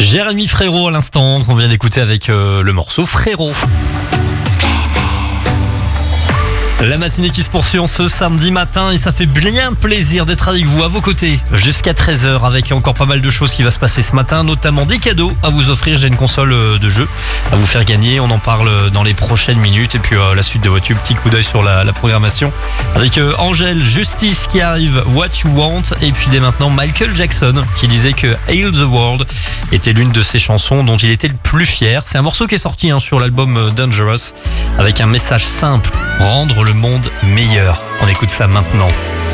Jérémy Frérot à l'instant, qu'on vient d'écouter avec le morceau Frérot. La matinée qui se poursuit en ce samedi matin et ça fait bien plaisir d'être avec vous à vos côtés jusqu'à 13h avec encore pas mal de choses qui va se passer ce matin, notamment des cadeaux à vous offrir. J'ai une console de jeu à vous faire gagner, on en parle dans les prochaines minutes et puis la suite de votre tube, petit coup d'œil sur la programmation avec Angèle, Justice qui arrive, What You Want et puis dès maintenant Michael Jackson qui disait que Heal the World était l'une de ses chansons dont il était le plus fier. C'est un morceau qui est sorti sur l'album Dangerous avec un message simple, rendre le monde meilleur. On écoute ça maintenant.